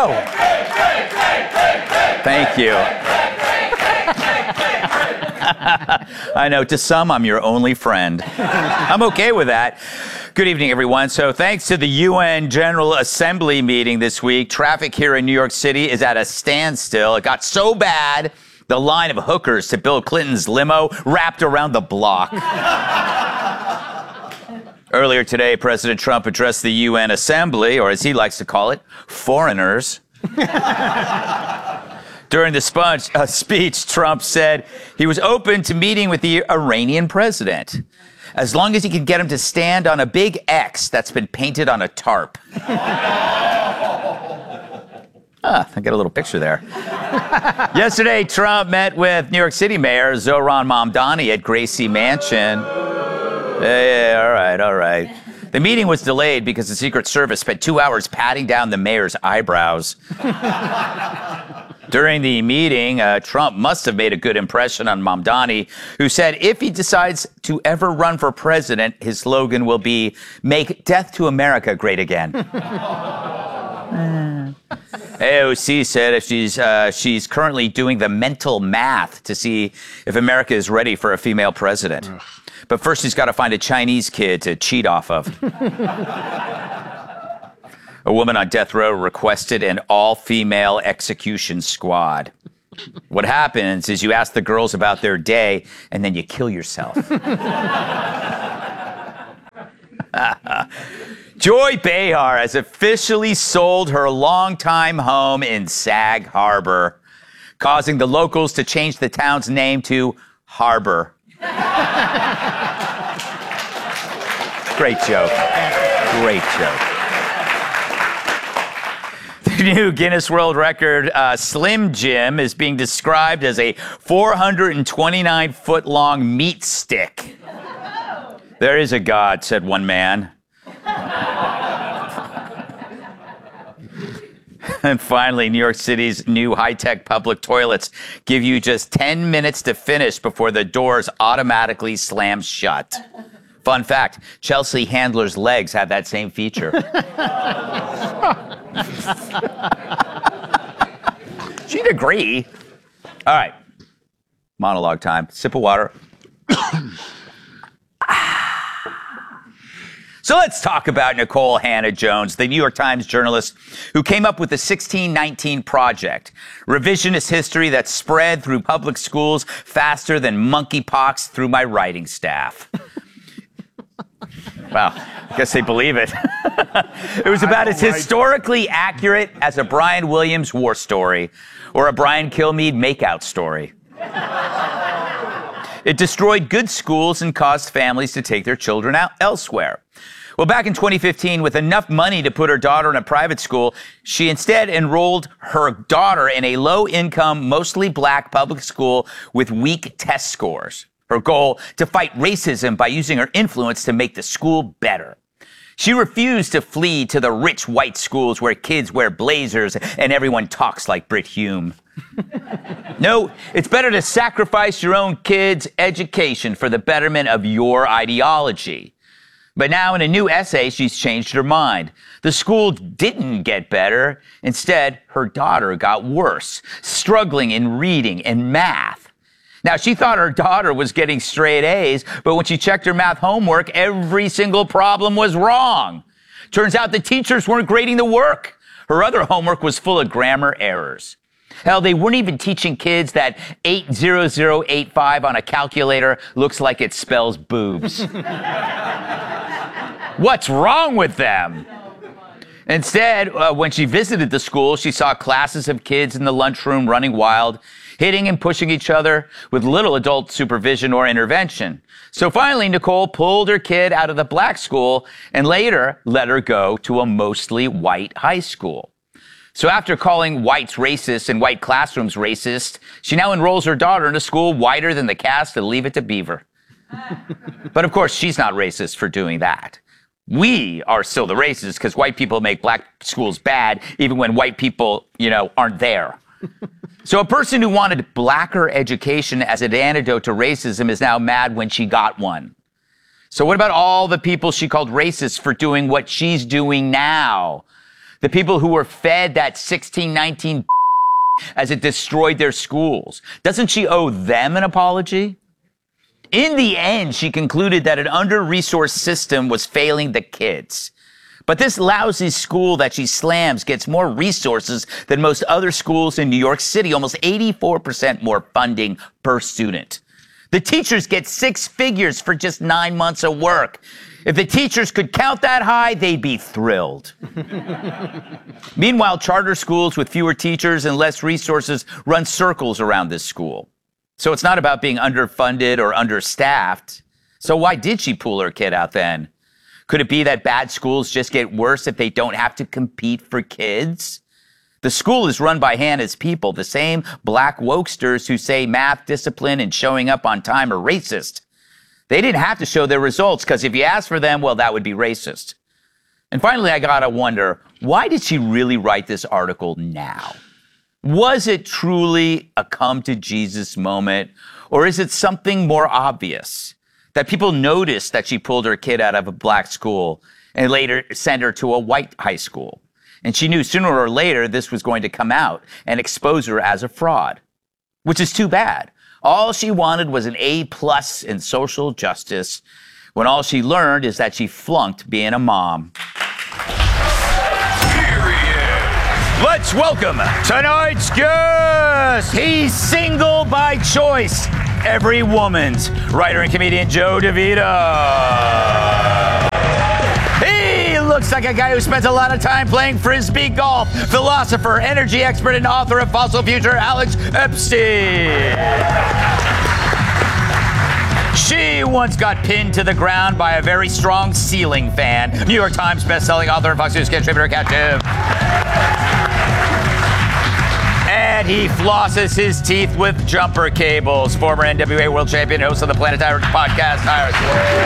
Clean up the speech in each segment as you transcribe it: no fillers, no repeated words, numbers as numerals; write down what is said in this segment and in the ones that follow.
go. Thank you. I know, to some, I'm your only friend. I'm okay with that. Good evening, everyone. So thanks to the UN General Assembly meeting this week, traffic here in New York City is at a standstill. It got so bad, the line of hookers to Bill Clinton's limo wrapped around the block. Earlier today, President Trump addressed the UN Assembly, or as he likes to call it, foreigners. During the speech, Trump said he was open to meeting with the Iranian president, as long as he could get him to stand on a big X that's been painted on a tarp. I got a little picture there. Yesterday, Trump met with New York City Mayor Zohran Mamdani at Gracie Mansion. Yeah, all right. The meeting was delayed because the Secret Service spent 2 hours patting down the mayor's eyebrows. During the meeting, Trump must have made a good impression on Mamdani, who said if he decides to ever run for president, his slogan will be, "Make death to America great again." AOC said if she's currently doing the mental math to see if America is ready for a female president. But first, she's got to find a Chinese kid to cheat off of. A woman on death row requested an all-female execution squad. What happens is you ask the girls about their day, and then you kill yourself. Joy Behar has officially sold her longtime home in Sag Harbor, causing the locals to change the town's name to Harbor. Great joke. Great joke. The new Guinness World Record Slim Jim is being described as a 429-foot-long meat stick. There is a God, said one man. And finally, New York City's new high-tech public toilets give you just 10 minutes to finish before the doors automatically slam shut. Fun fact, Chelsea Handler's legs have that same feature. She'd agree. All right. Monologue time. Sip of water. So let's talk about Nicole Hannah-Jones, the New York Times journalist who came up with the 1619 Project, revisionist history that spread through public schools faster than monkeypox through my writing staff. Well, I guess they believe it. It was about as historically accurate as a Brian Williams war story or a Brian Kilmeade makeout story. It destroyed good schools and caused families to take their children out elsewhere. Well, back in 2015, with enough money to put her daughter in a private school, she instead enrolled her daughter in a low-income, mostly black public school with weak test scores. Her goal, to fight racism by using her influence to make the school better. She refused to flee to the rich white schools where kids wear blazers and everyone talks like Brit Hume. No, it's better to sacrifice your own kids' education for the betterment of your ideology. But now in a new essay, she's changed her mind. The school didn't get better. Instead, her daughter got worse, struggling in reading and math. Now, she thought her daughter was getting straight A's, but when she checked her math homework, every single problem was wrong. Turns out the teachers weren't grading the work. Her other homework was full of grammar errors. Hell, they weren't even teaching kids that 80085 on a calculator looks like it spells boobs. What's wrong with them? Instead, when she visited the school, she saw classes of kids in the lunchroom running wild, hitting and pushing each other with little adult supervision or intervention. So finally, Nicole pulled her kid out of the black school and later let her go to a mostly white high school. So after calling whites racist and white classrooms racist, she now enrolls her daughter in a school whiter than the cast of Leave It to Beaver. But of course, she's not racist for doing that. We are still the racists because white people make black schools bad, even when white people, aren't there. So a person who wanted blacker education as an antidote to racism is now mad when she got one. So what about all the people she called racist for doing what she's doing now? The people who were fed that 1619 as it destroyed their schools. Doesn't she owe them an apology? In the end, she concluded that an under-resourced system was failing the kids. But this lousy school that she slams gets more resources than most other schools in New York City, almost 84% more funding per student. The teachers get 6 figures for just 9 months of work. If the teachers could count that high, they'd be thrilled. Meanwhile, charter schools with fewer teachers and less resources run circles around this school. So it's not about being underfunded or understaffed. So why did she pull her kid out then? Could it be that bad schools just get worse if they don't have to compete for kids? The school is run by Hannah's people, the same black wokesters who say math, discipline, and showing up on time are racist. They didn't have to show their results because if you ask for them, well, that would be racist. And finally, I gotta wonder, why did she really write this article now? Was it truly a come to Jesus moment, or is it something more obvious? That people noticed that she pulled her kid out of a black school and later sent her to a white high school. And she knew sooner or later this was going to come out and expose her as a fraud, which is too bad. All she wanted was an A+ in social justice, when all she learned is that she flunked being a mom. Let's welcome tonight's guest. He's single by choice. Every woman's writer and comedian Joe DeVito. He looks like a guy who spends a lot of time playing frisbee golf. Philosopher, energy expert, and author of Fossil Future, Alex Epstein. She once got pinned to the ground by a very strong ceiling fan. New York Times bestselling author and Fox News contributor, Kat Tiff. And he flosses his teeth with jumper cables. Former NWA world champion, host of the Planet Tyrant podcast, Iris.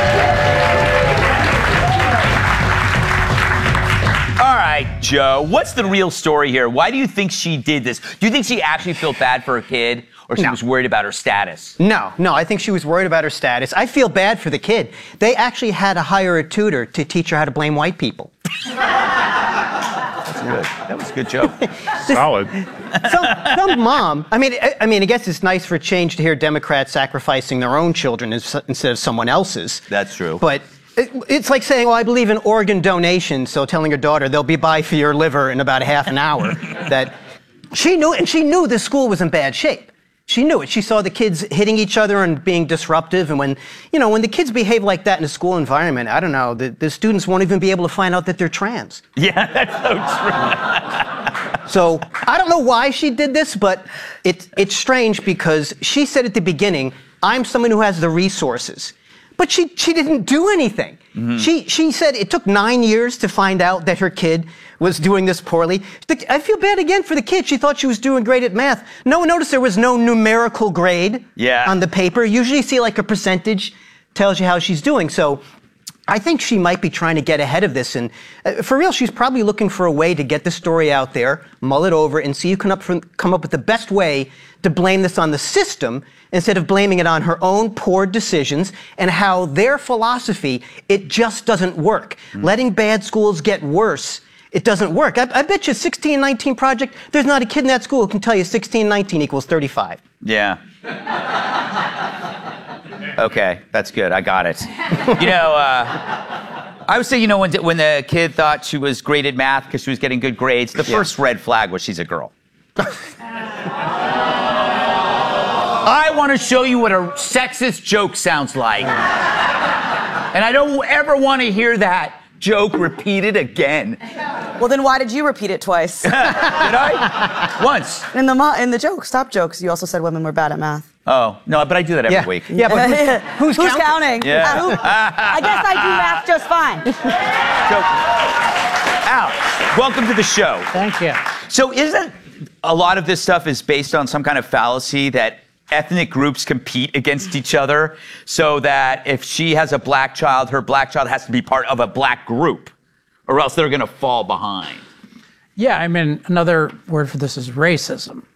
All right, Joe, what's the real story here? Why do you think she did this? Do you think she actually felt bad for her kid, or she was worried about her status? No, I think she was worried about her status. I feel bad for the kid. They actually had to hire a tutor to teach her how to blame white people. That's good. That was a good joke. Solid. Some mom, I mean, I guess it's nice for a change to hear Democrats sacrificing their own children instead of someone else's. That's true. But it's like saying, well, I believe in organ donation, so telling her daughter they'll be by for your liver in about half an hour. That she knew this school was in bad shape. She knew it. She saw the kids hitting each other and being disruptive. And when the kids behave like that in a school environment, I don't know, the students won't even be able to find out that they're trans. Yeah, that's so true. So I don't know why she did this, but it's strange because she said at the beginning, I'm someone who has the resources. But she didn't do anything. Mm-hmm. She said it took 9 years to find out that her kid was doing this poorly. I feel bad again for the kid. She thought she was doing great at math. No one noticed there was no numerical grade on the paper. Usually you see like a percentage tells you how she's doing. So I think she might be trying to get ahead of this. And for real, she's probably looking for a way to get the story out there, mull it over, and see who can come up with the best way to blame this on the system instead of blaming it on her own poor decisions and how their philosophy, it just doesn't work. Letting bad schools get worse, it doesn't work. I bet you 1619 Project, there's not a kid in that school who can tell you 1619 equals 35. Yeah. Okay, that's good. I got it. I would say, when the kid thought she was great at math because she was getting good grades, the first red flag was she's a girl. I want to show you what a sexist joke sounds like. And I don't ever want to hear that joke repeated again. Well, then why did you repeat it twice? Did I? Once. In the joke, stop jokes, you also said women were bad at math. Oh, no, but I do that every week. Yeah, but who's counting? Yeah. I guess I do math just fine. So, Al, welcome to the show. Thank you. So isn't a lot of this stuff is based on some kind of fallacy that ethnic groups compete against each other so that if she has a black child, her black child has to be part of a black group or else they're going to fall behind? Yeah, I mean, another word for this is racism.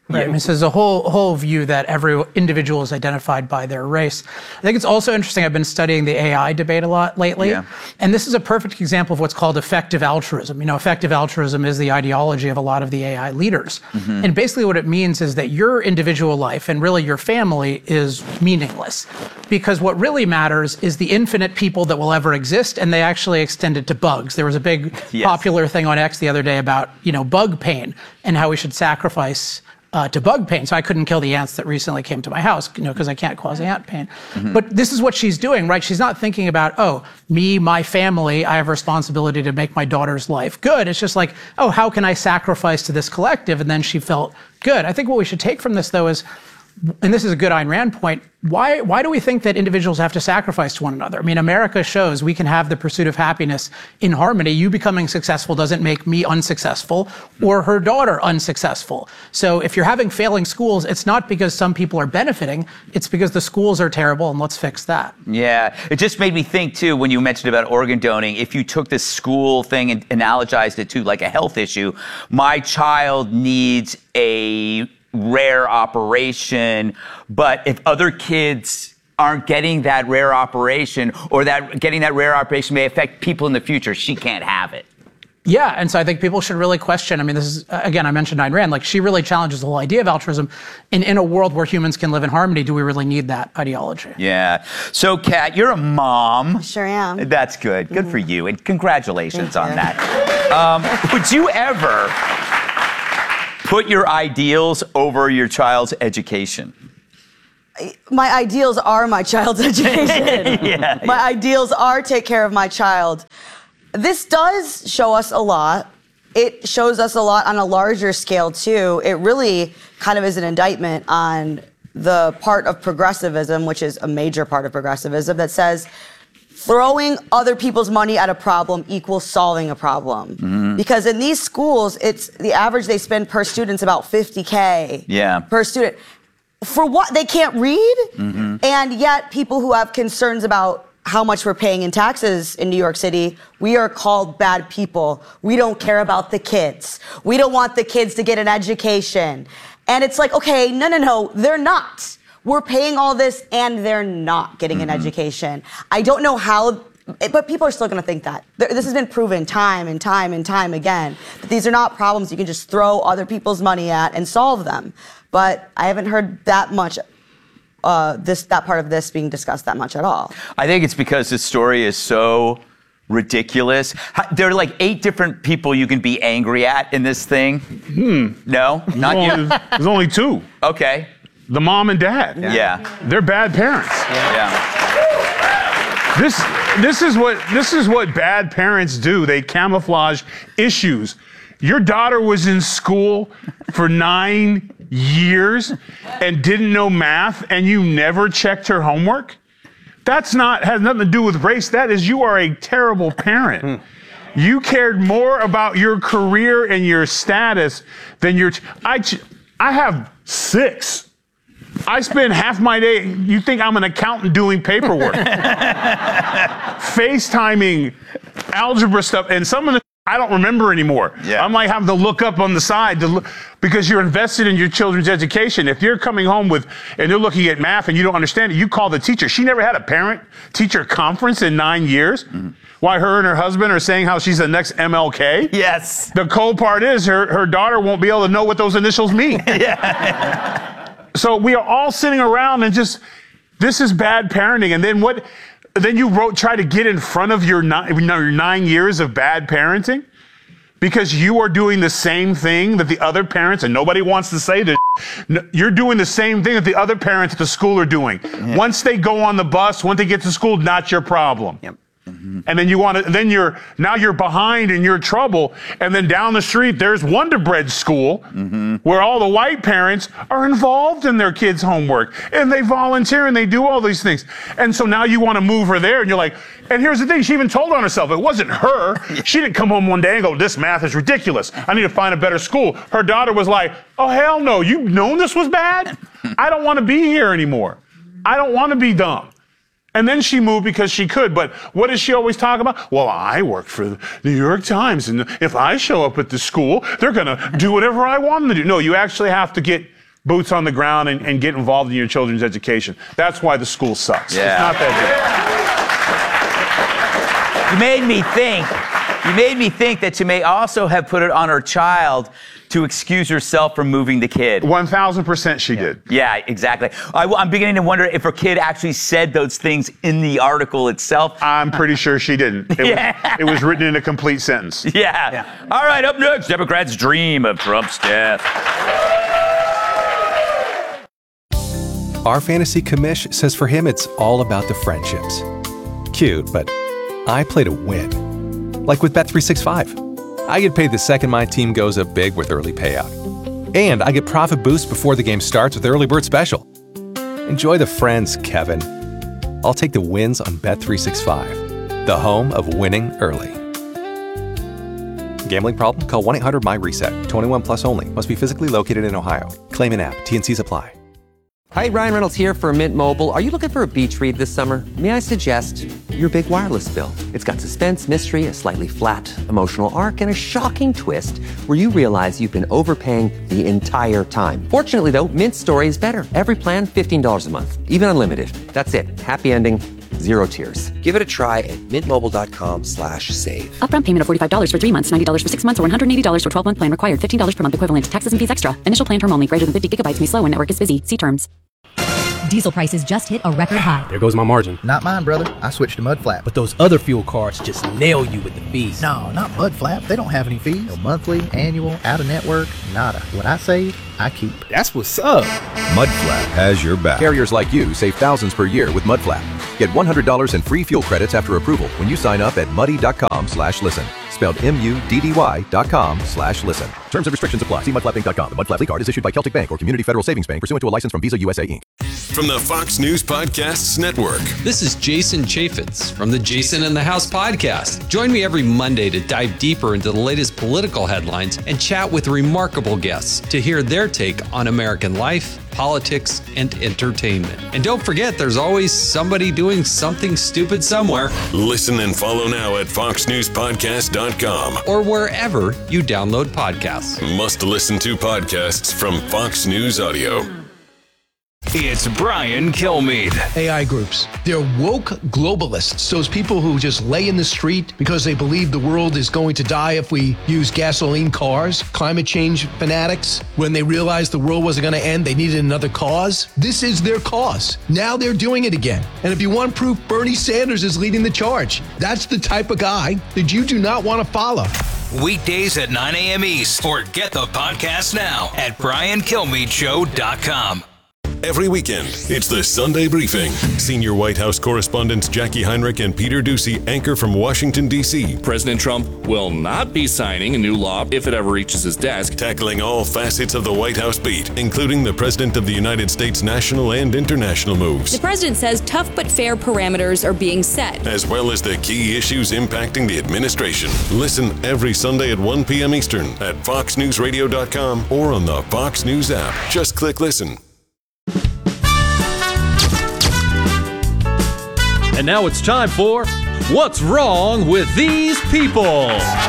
Right. I mean, so there's a whole view that every individual is identified by their race. I think it's also interesting. I've been studying the AI debate a lot lately, and this is a perfect example of what's called effective altruism. You know, effective altruism is the ideology of a lot of the AI leaders, and basically what it means is that your individual life and really your family is meaningless, because what really matters is the infinite people that will ever exist, and they actually extend it to bugs. There was a big popular thing on X the other day about bug pain and how we should sacrifice to bug pain. So I couldn't kill the ants that recently came to my house, because I can't cause ant pain. But this is what she's doing, right? She's not thinking about, oh, me, my family, I have a responsibility to make my daughter's life good. It's just like, oh, how can I sacrifice to this collective? And then she felt good. I think what we should take from this, though, is, and this is a good Ayn Rand point, why do we think that individuals have to sacrifice to one another? I mean, America shows we can have the pursuit of happiness in harmony. You becoming successful doesn't make me unsuccessful or her daughter unsuccessful. So if you're having failing schools, it's not because some people are benefiting, it's because the schools are terrible, and let's fix that. Yeah, it just made me think too, when you mentioned about organ donating, if you took this school thing and analogized it to like a health issue, my child needs a rare operation, but if other kids aren't getting that rare operation, or that getting that rare operation may affect people in the future, she can't have it. Yeah, and so I think people should really question. I mean, this is, again, I mentioned Ayn Rand, like she really challenges the whole idea of altruism. And in a world where humans can live in harmony, do we really need that ideology? Yeah. So, Kat, you're a mom. Sure am. That's good. Good for you, and congratulations on that. Would you ever put your ideals over your child's education? My ideals are my child's education. My ideals are take care of my child. This does show us a lot. It shows us a lot on a larger scale, too. It really kind of is an indictment on the part of progressivism, which is a major part of progressivism, that says throwing other people's money at a problem equals solving a problem. Because in these schools, it's the average they spend per student's about $50K per student. For what? They can't read? And yet people who have concerns about how much we're paying in taxes in New York City, we are called bad people. We don't care about the kids. We don't want the kids to get an education. And it's like, okay, no, they're not. We're paying all this and they're not getting an education. I don't know how, but people are still going to think that. This has been proven time and time and time again, that these are not problems you can just throw other people's money at and solve them. But I haven't heard that much, that part of this being discussed that much at all. I think it's because this story is so ridiculous. There are like 8 different people you can be angry at in this thing. No? Not you? There's only 2. Okay. The mom and dad. Yeah. They're bad parents. Yeah. This is what bad parents do. They camouflage issues. Your daughter was in school for 9 years and didn't know math, and you never checked her homework? Has nothing to do with race. That is, you are a terrible parent. You cared more about your career and your status than your. I have 6. I spend half my day, you think I'm an accountant doing paperwork, FaceTiming, algebra stuff, and some of the I don't remember anymore. I'm like having to look up on the side to look, because you're invested in your children's education. If you're coming home and they're looking at math and you don't understand it, you call the teacher. She never had a parent-teacher conference in 9 years. Why her and her husband are saying how she's the next MLK. Yes. The cold part is her daughter won't be able to know what those initials mean. So we are all sitting around and this is bad parenting. And then then you try to get in front of your 9 years of bad parenting because you are doing the same thing that the other parents, and nobody wants to say this, you're doing the same thing that the other parents at the school are doing. Once they go on the bus, once they get to school, not your problem. And then now you're behind and you're trouble. And then down the street, there's Wonder Bread School, where all the white parents are involved in their kids' homework and they volunteer and they do all these things. And so now you want to move her there, and you're like, and here's the thing, she even told on herself, it wasn't her. She didn't come home one day and go, this math is ridiculous. I need to find a better school. Her daughter was like, oh, hell no, you've known this was bad? I don't want to be here anymore. I don't want to be dumb. And then she moved because she could. But what does she always talk about? Well, I work for the New York Times, and if I show up at the school, they're going to do whatever I want them to do. No, you actually have to get boots on the ground and get involved in your children's education. That's why the school sucks. Yeah. It's not that You made me think that you may also have put it on her child to excuse herself from moving the kid. 1,000% she did. Yeah, exactly. I'm beginning to wonder if her kid actually said those things in the article itself. I'm pretty sure she didn't. It was written in a complete sentence. Yeah. All right, up next, Democrats dream of Trump's death. Our fantasy commish says for him it's all about the friendships. Cute, but I play to win. Like with Bet365. I get paid the second my team goes up big with early payout. And I get profit boost before the game starts with Early Bird Special. Enjoy the friends, Kevin. I'll take the wins on Bet365, the home of winning early. Gambling problem? Call 1-800-MY-RESET. 21 plus only. Must be physically located in Ohio. Claim an app. T&Cs apply. Hi, Ryan Reynolds here for Mint Mobile. Are you looking for a beach read this summer? May I suggest your big wireless bill? It's got suspense, mystery, a slightly flat, emotional arc, and a shocking twist where you realize you've been overpaying the entire time. Fortunately, though, Mint's story is better. Every plan, $15 a month. Even unlimited. That's it. Happy ending. Zero tears. Give it a try at mintmobile.com/save. Upfront payment of $45 for 3 months, $90 for 6 months, or $180 for 12-month plan required. $15 per month equivalent. Taxes and fees extra. Initial plan term only. Greater than 50 gigabytes may slow when network is busy. See terms. Diesel prices just hit a record high. There goes my margin. Not mine, brother. I switched to Mudflap. But those other fuel cards just nail you with the fees. No, not Mudflap. They don't have any fees. No monthly, annual, out-of-network, nada. What I save, I keep. That's what's up. Mudflap has your back. Carriers like you save thousands per year with Mudflap. Get $100 in free fuel credits after approval when you sign up at muddy.com/listen. Spelled MUDDY.com/listen. Terms and restrictions apply. See mudflappinc.com. The Mudflap card is issued by Celtic Bank or Community Federal Savings Bank pursuant to a license from Visa USA Inc. From the Fox News Podcasts Network. This is Jason Chaffetz from the Jason in the House podcast. Join me every Monday to dive deeper into the latest political headlines and chat with remarkable guests to hear their take on American life, politics, and entertainment. And don't forget, there's always somebody doing something stupid somewhere. Listen and follow now at foxnewspodcast.com or wherever you download podcasts. Must listen to podcasts from Fox News Audio. It's Brian Kilmeade. AI groups. They're woke globalists. Those people who just lay in the street because they believe the world is going to die if we use gasoline cars. Climate change fanatics. When they realized the world wasn't going to end, they needed another cause. This is their cause. Now they're doing it again. And if you want proof, Bernie Sanders is leading the charge. That's the type of guy that you do not want to follow. Weekdays at 9 a.m. East. Or get the podcast now at BrianKilmeadeShow.com. Every weekend, it's the Sunday Briefing. Senior White House correspondents Jackie Heinrich and Peter Doocy anchor from Washington, D.C. President Trump will not be signing a new law if it ever reaches his desk. Tackling all facets of the White House beat, including the President of the United States' national and international moves. The president says tough but fair parameters are being set, as well as the key issues impacting the administration. Listen every Sunday at 1 p.m. Eastern at foxnewsradio.com or on the Fox News app. Just click listen. And now it's time for What's Wrong with These People?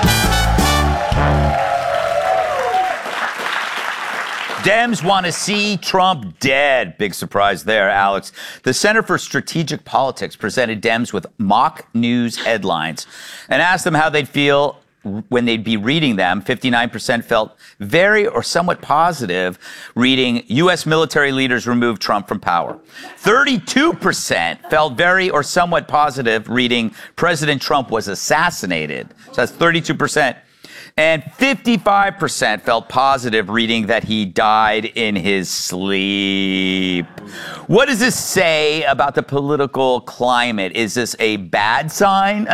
Dems want to see Trump dead. Big surprise there, Alex. The Center for Strategic Politics presented Dems with mock news headlines and asked them how they'd feel when they'd be reading them. 59% felt very or somewhat positive reading U.S. military leaders remove Trump from power. 32% felt very or somewhat positive reading President Trump was assassinated. So that's 32%. And 55% felt positive reading that he died in his sleep. What does this say about the political climate? Is this a bad sign?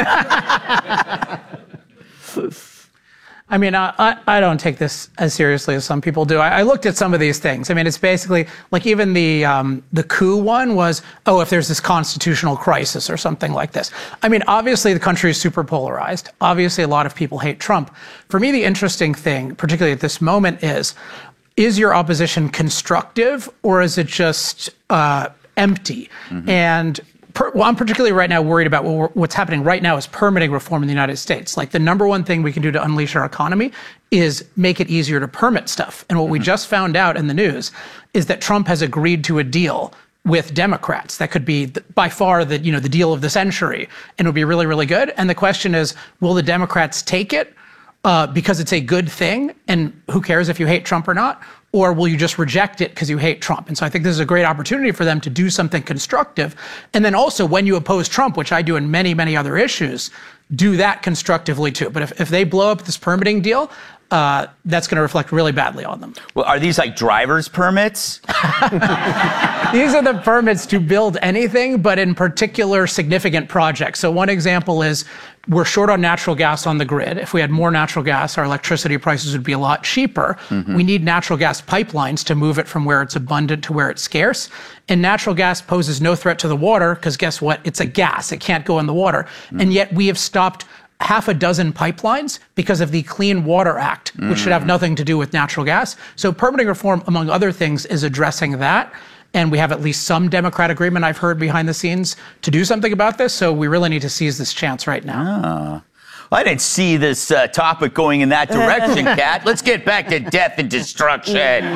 I mean, I don't take this as seriously as some people do. I looked at some of these things. I mean, it's basically like even the coup one was, oh, if there's this constitutional crisis or something like this. I mean, obviously the country is super polarized. Obviously a lot of people hate Trump. For me, the interesting thing, particularly at this moment, is your opposition constructive or is it just empty? Mm-hmm. And I'm particularly right now worried about what's happening right now is permitting reform in the United States. Like the number one thing we can do to unleash our economy is make it easier to permit stuff. And what we just found out in the news is that Trump has agreed to a deal with Democrats that could be by far the deal of the century, and it would be really, really good. And the question is, will the Democrats take it because it's a good thing, and who cares if you hate Trump or not? Or will you just reject it because you hate Trump? And so I think this is a great opportunity for them to do something constructive. And then also, when you oppose Trump, which I do in many, many other issues, do that constructively too. But if they blow up this permitting deal, that's going to reflect really badly on them. Well, are these like driver's permits? These are the permits to build anything, but in particular significant projects. So one example is we're short on natural gas on the grid. If we had more natural gas, our electricity prices would be a lot cheaper. Mm-hmm. We need natural gas pipelines to move it from where it's abundant to where it's scarce. And natural gas poses no threat to the water because guess what? It's a gas. It can't go in the water. Mm-hmm. And yet we have stopped half a dozen pipelines because of the Clean Water Act, which should have nothing to do with natural gas. So permitting reform, among other things, is addressing that. And we have at least some Democrat agreement I've heard behind the scenes to do something about this. So we really need to seize this chance right now. Well, I didn't see this topic going in that direction, Kat. Let's get back to death and destruction.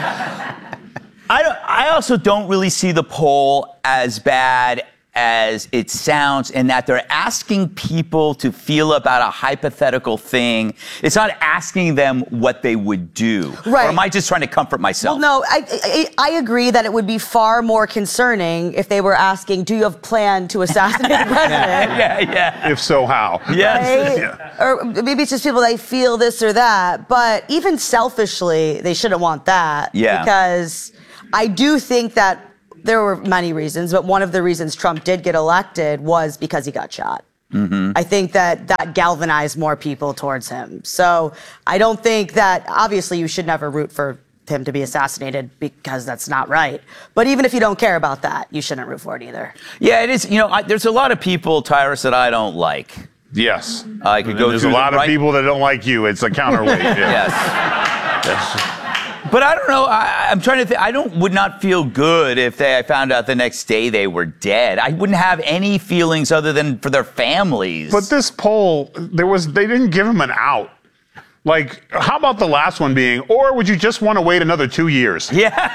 I also don't really see the poll as bad as it sounds, in that they're asking people to feel about a hypothetical thing. It's not asking them what they would do. Right. Or am I just trying to comfort myself? Well, no, I agree that it would be far more concerning if they were asking, do you have a plan to assassinate the president? Yeah. If so, how? Yes. Right? Yeah. Or maybe it's just people that feel this or that. But even selfishly, they shouldn't want that. Yeah. Because I do think that there were many reasons, but one of the reasons Trump did get elected was because he got shot. Mm-hmm. I think that galvanized more people towards him. So I don't think that, obviously, you should never root for him to be assassinated because that's not right. But even if you don't care about that, you shouldn't root for it either. Yeah, it is. There's a lot of people, Tyrus, that I don't like. Yes. I could go There's through a lot of people that don't like you. It's a counterweight. Yeah. Yes. But I don't know. I'm trying to think. I would not feel good if I found out the next day they were dead. I wouldn't have any feelings other than for their families. But this poll, they didn't give him an out. Like, how about the last one being, or would you just want to wait another 2 years? Yeah.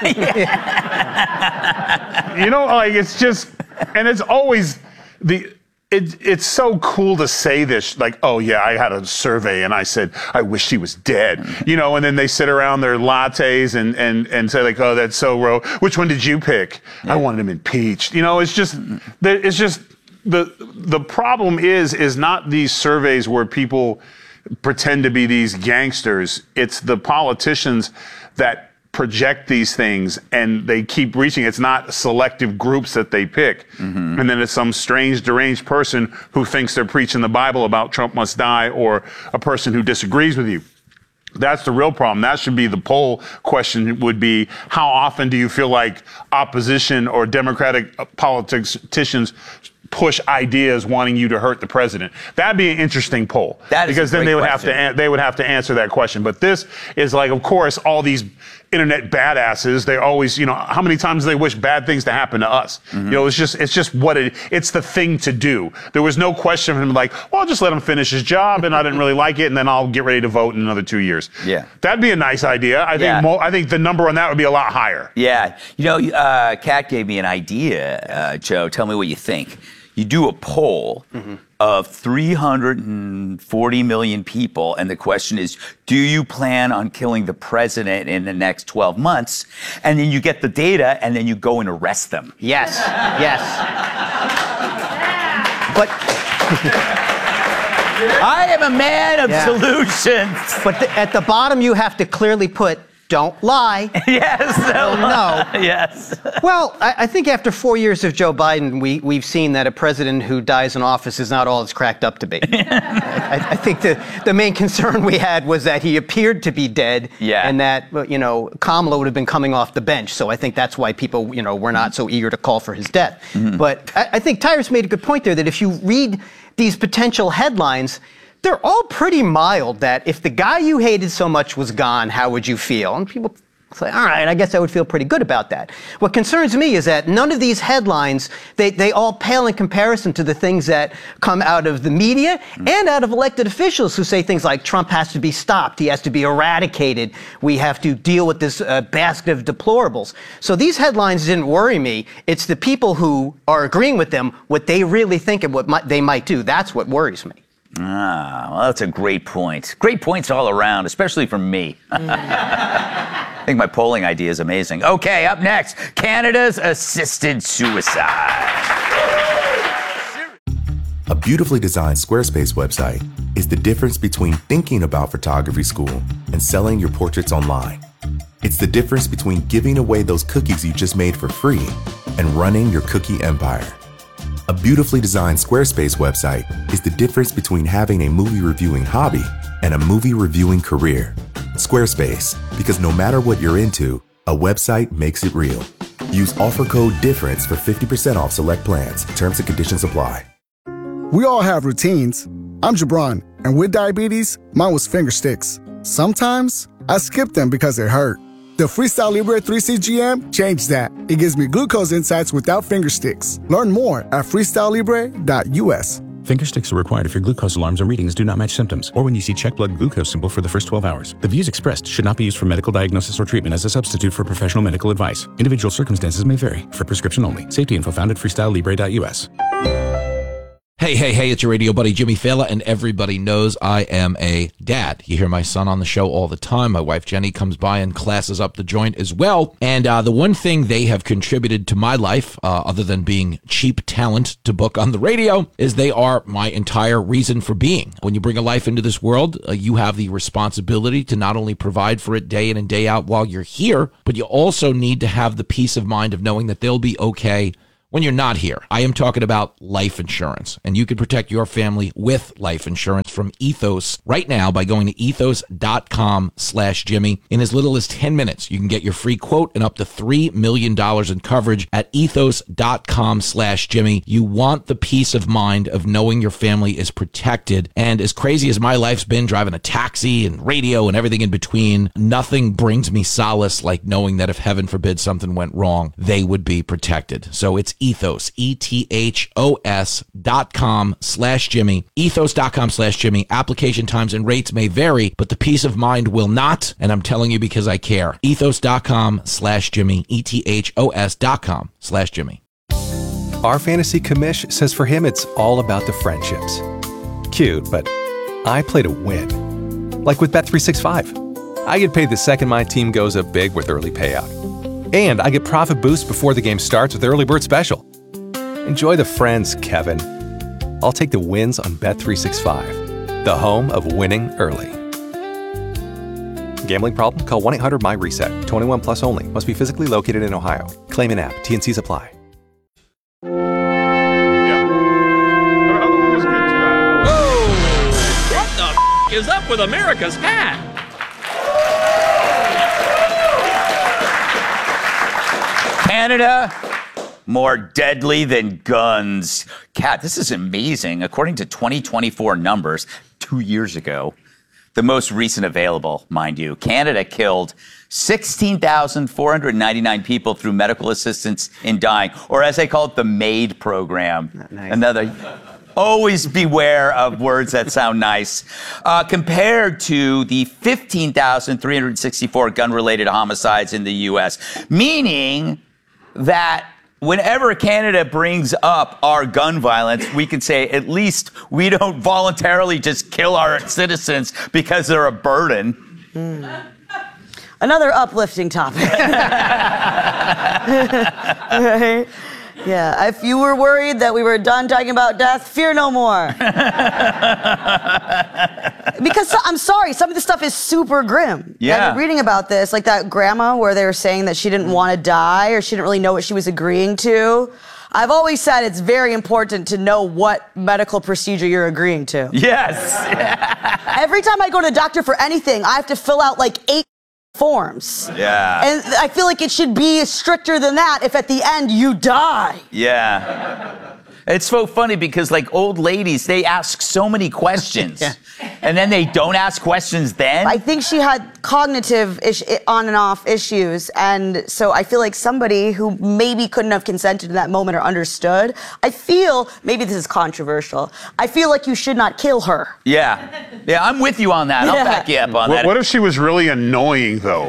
It's just, and it's always It's so cool to say this, like, oh yeah, I had a survey and I said, I wish she was dead, and then they sit around their lattes and say like, oh, that's so row. Which one did you pick? Yeah. I wanted him impeached. It's just the problem is not these surveys where people pretend to be these gangsters. It's the politicians that project these things and they keep reaching. It's not selective groups that they pick. Mm-hmm. And then it's some strange, deranged person who thinks they're preaching the Bible about Trump must die, or a person who disagrees with you. That's the real problem. That should be the poll question, would be, how often do you feel like opposition or Democratic politicians push ideas wanting you to hurt the president? That'd be an interesting poll. Because then they would have to answer that question. But this is like, of course, all these internet badasses, they always, how many times do they wish bad things to happen to us? Mm-hmm. It's just it's the thing to do. There was no question of him like, well, I'll just let him finish his job and I didn't really like it and then I'll get ready to vote in another 2 years. Yeah. That'd be a nice idea. I think the number on that would be a lot higher. Yeah. Kat gave me an idea, Joe. Tell me what you think. You do a poll of 340 million people, and the question is, do you plan on killing the president in the next 12 months? And then you get the data, and then you go and arrest them. Yes. But I am a man of solutions. But at the bottom, you have to clearly put, don't lie. Yes. No. Yes. Well, I think after 4 years of Joe Biden, we've seen that a president who dies in office is not all it's cracked up to be. I think the main concern we had was that he appeared to be dead, and that Kamala would have been coming off the bench. So I think that's why people were not so eager to call for his death. Mm-hmm. But I think Tyrus made a good point there, that if you read these potential headlines, they're all pretty mild. That if the guy you hated so much was gone, how would you feel? And people It's like, all right, I guess I would feel pretty good about that. What concerns me is that none of these headlines, they all pale in comparison to the things that come out of the media and out of elected officials who say things like Trump has to be stopped, he has to be eradicated, we have to deal with this basket of deplorables. So these headlines didn't worry me. It's the people who are agreeing with them, what they really think and what they might do. That's what worries me. Well, that's a great point. Great points all around, especially from me. I think my polling idea is amazing. Okay, up next, Canada's assisted suicide. A beautifully designed Squarespace website is the difference between thinking about photography school and selling your portraits online. It's the difference between giving away those cookies you just made for free and running your cookie empire. A beautifully designed Squarespace website is the difference between having a movie reviewing hobby and a movie reviewing career. Squarespace, because no matter what you're into, a website makes it real. Use offer code DIFFERENCE for 50% off select plans. Terms and conditions apply. We all have routines. I'm Jabron, and with diabetes, mine was finger sticks. Sometimes I skip them because they hurt. The Freestyle Libre 3CGM changed that. It gives me glucose insights without finger sticks. Learn more at freestylelibre.us. Finger sticks are required if your glucose alarms and readings do not match symptoms, or when you see check blood glucose symbol for the first 12 hours. The views expressed should not be used for medical diagnosis or treatment as a substitute for professional medical advice. Individual circumstances may vary. For prescription only. Safety info found at freestylelibre.us. Hey, it's your radio buddy Jimmy Fallon, and everybody knows I am a dad. You hear my son on the show all the time. My wife Jenny comes by and classes up the joint as well. And the one thing they have contributed to my life, other than being cheap talent to book on the radio, is they are my entire reason for being. When you bring a life into this world, you have the responsibility to not only provide for it day in and day out while you're here, but you also need to have the peace of mind of knowing that they'll be okay when you're not here. I am talking about life insurance, and you can protect your family with life insurance from Ethos right now by going to ethos.com/Jimmy. In as little as 10 minutes, you can get your free quote and up to $3 million in coverage at ethos.com/Jimmy. You want the peace of mind of knowing your family is protected. And as crazy as my life's been driving a taxi and radio and everything in between, nothing brings me solace like knowing that if heaven forbid something went wrong, they would be protected. So it's Ethos, ethos.com/Jimmy, ethos.com/Jimmy. Application times and rates may vary, but the peace of mind will not, and I'm telling you because I care. Ethos.com/Jimmy, ethos.com/Jimmy. Our fantasy commish says for him it's all about the friendships. Cute, but I play to win. Like with Bet365. I get paid the second my team goes up big with early payout. And I get profit boosts before the game starts with Early Bird Special. Enjoy the friends, Kevin. I'll take the wins on Bet365, the home of winning early. Gambling problem? Call 1-800-MY-RESET. 21 plus only. Must be physically located in Ohio. Claim in app. T&Cs apply. What the is up with America's hat? Canada, more deadly than guns. Kat, this is amazing. According to 2024 numbers, 2 years ago, the most recent available, mind you, Canada killed 16,499 people through medical assistance in dying, or as they call it, the MAID program. Nice. Another. Always beware of words that sound nice. Compared to the 15,364 gun-related homicides in the U.S., meaning that whenever Canada brings up our gun violence, we can say at least we don't voluntarily just kill our citizens because they're a burden. Another uplifting topic. Right? Yeah, if you were worried that we were done talking about death, fear no more. Because I'm sorry, some of this stuff is super grim. Yeah. I've been reading about this, like that grandma where they were saying that she didn't want to die or she didn't really know what she was agreeing to. I've always said it's very important to know what medical procedure you're agreeing to. Yes. Every time I go to the doctor for anything, I have to fill out like 8 forms. Yeah. And I feel like it should be stricter than that if at the end you die. Yeah. It's so funny because like old ladies, they ask so many questions. Yeah. And then they don't ask questions then? I think she had cognitive on and off issues. And so I feel like somebody who maybe couldn't have consented in that moment or understood, I feel, maybe this is controversial, I feel like you should not kill her. Yeah. Yeah, I'm with you on that. I'll back you up on that. What if she was really annoying, though?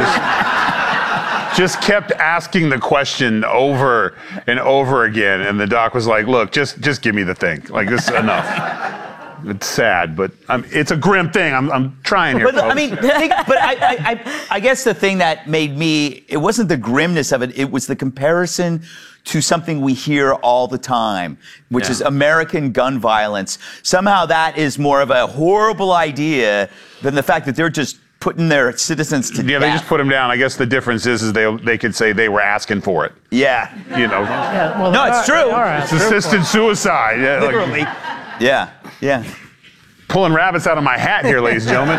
Just kept asking the question over and over again, and the doc was like, look, just give me the thing. Like, this is enough. It's sad, but it's a grim thing. I'm trying here, But I mean, I guess the thing that made me, it wasn't the grimness of it, it was the comparison to something we hear all the time, which is American gun violence. Somehow that is more of a horrible idea than the fact that they're just putting their citizens to death. Yeah, they just put them down. I guess the difference is they could say they were asking for it. Yeah. You know. Yeah, well, no, it's true. It's assisted suicide. Yeah, literally. Yeah. Pulling rabbits out of my hat here, ladies and gentlemen.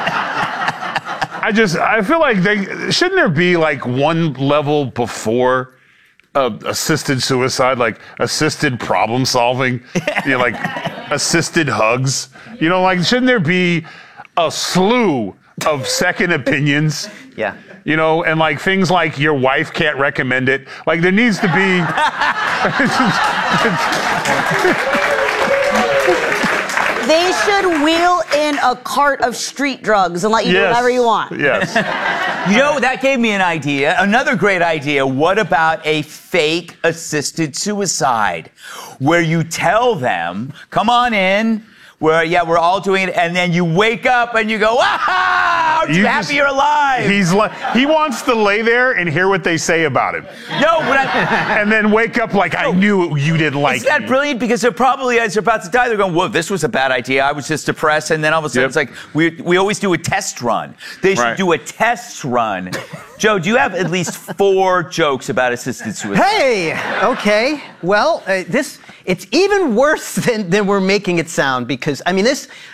I feel like shouldn't there be like one level before assisted suicide, like assisted problem solving, like assisted hugs. Like shouldn't there be a slew of second opinions? Yeah. And like things like your wife can't recommend it. Like there needs to be. They should wheel in a cart of street drugs and let you do whatever you want. Yes. That gave me an idea. Another great idea. What about a fake assisted suicide where you tell them, come on in, we're all doing it, and then you wake up and you go, ah, aren't you happy you're alive? He wants to lay there and hear what they say about him. No, and then wake up like, I knew you didn't like me. Isn't that brilliant? Because they're probably, as they're about to die, they're going, whoa, this was a bad idea. I was just depressed. And then all of a sudden it's like, we always do a test run. They should do a test run. Joe, do you have at least 4 jokes about assisted suicide? Hey, okay. Well, it's even worse than we're making it sound because,